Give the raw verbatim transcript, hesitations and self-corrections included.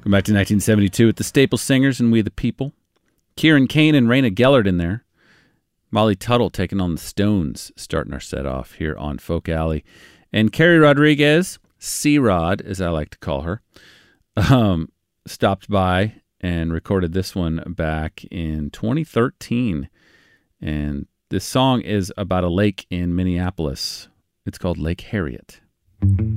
Go back to nineteen seventy-two with the Staple Singers and We the People. Kieran Kane and Raina Gellert in there. Molly Tuttle taking on the Stones, starting our set off here on Folk Alley. And Carrie Rodriguez, C-Rod, as I like to call her, um, stopped by and recorded this one back in twenty thirteen. And this song is about a lake in Minneapolis. It's called Lake Harriet.